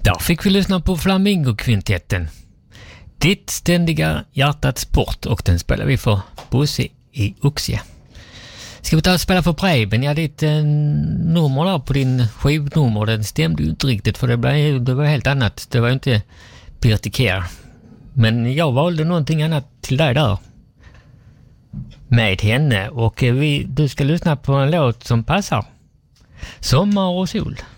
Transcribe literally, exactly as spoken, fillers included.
Där fick vi lyssna på Flamingo-kvintetten. Ditt ständiga hjärtats sport, och den spelar vi för Bosse i Oxie. Ska vi ta och spela för Preben? Ja, ditt eh, nummer där på din skivnummer, den stämde ju inte riktigt, för det, blev, det var helt annat. Det var ju inte Peter Care. Men jag valde någonting annat till dig där. Med henne, och vi, du ska lyssna på en låt som passar. Sommar och sol.